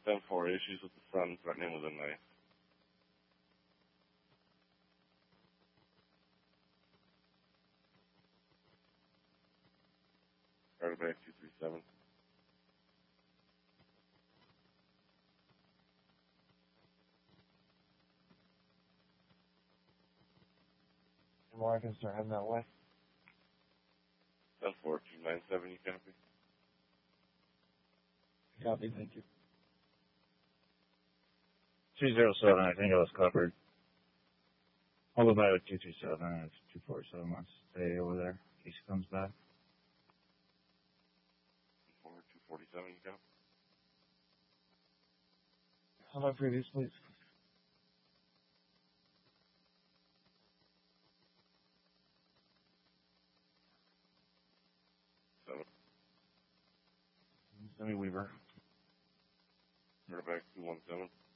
10-4, issues with the sun, threatening with a knife. Carterback 237. More, I can start heading that way. 10-4, 297, you copy? Copy, thank you. 207, I think I was covered. I'll go by with 227, and if 247 wants to stay over there in case he comes back. 247, you copy? How about previous, please? Seven. Sammy Weaver. Carterback 217.